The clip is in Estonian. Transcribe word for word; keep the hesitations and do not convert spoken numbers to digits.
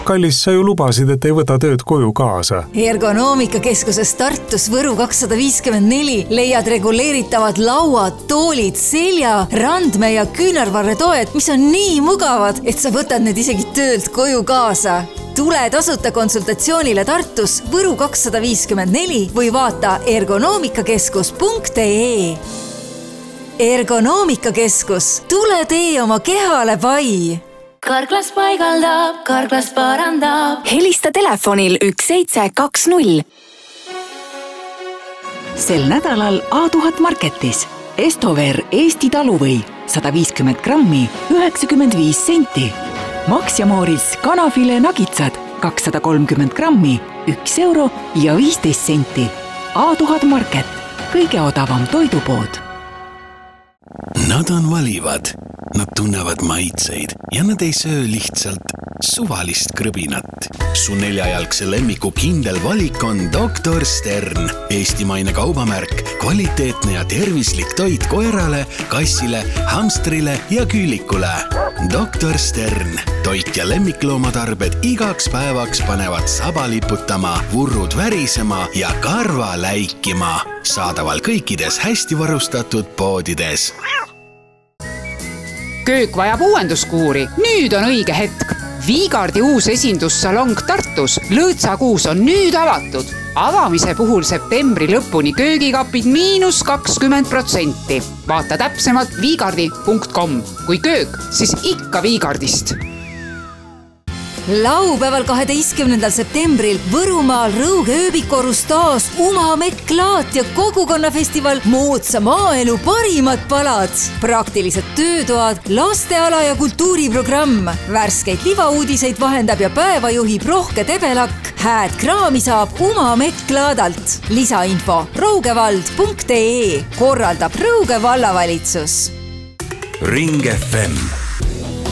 Kallis, sa ju lubasid, et ei võta tööd koju kaasa. Ergonoomikakeskuses Tartus Võru kakssada viiskümmend neli leiad reguleeritavad lauad, toolid, selja, randme ja küünarvarretoed, mis on nii mugavad, et sa võtad need isegi töölt koju kaasa. Tule tasuta konsultatsioonile Tartus Võru kakssada viiskümmend neli või vaata ergonoomikakeskus punkt ee. Ergonoomikakeskus, tule tee oma kehale pai. Karklas paigaldab, Karklas parandab. Helista telefonil üks seitse kaks null. Sel nädalal A tuhat Marketis. Estover Eesti taluvõi sada viiskümmend grammi, üheksakümmend viis senti. Max ja Mooris kanafile nagitsad kakssada kolmkümmend grammi, üks euro ja viisteist senti. A tuhat Market, kõige odavam toidupood. Nad on valivad, nad tunnevad maitseid ja nad ei söö lihtsalt suvalist krõbinat. Su neljajalgse lemmiku kindel valik on doktor Stern. Eestimaine kaubamärk, kvaliteetne ja tervislik toit koerale, kassile, hamstrile ja küülikule. doktor Stern. Toit ja lemmikloomatarbed igaks päevaks panevad saba liputama, vurrud värisema ja karva läikima. Saadaval kõikides hästi varustatud poodides. Köök vajab uuenduskuuri. Nüüd on õige hetk. Viigardi uus esindussalong Tartus. Lõõtsakuus on nüüd avatud. Avamise puhul septembri lõpuni köögikapid miinus kakskümmend protsenti. Vaata täpsemalt viigardi punkt kom. Kui köök, siis ikka Viigardist. Laupäeval kaheteistkümnendal septembril Võrumaal Rõuge ööbikorus taas Umameklaat ja kogukonnafestival Moodsa maaelu parimad palad. Praktilised töötoad, lasteala ja kultuuriprogramm. Värskeid libauudiseid vahendab ja päeva juhib Rohke Tebelakk. Hääd kraami saab Umameklaadalt. Lisainfo rougevald punkt ee. Korraldab Rõuge vallavalitsus. Ring F M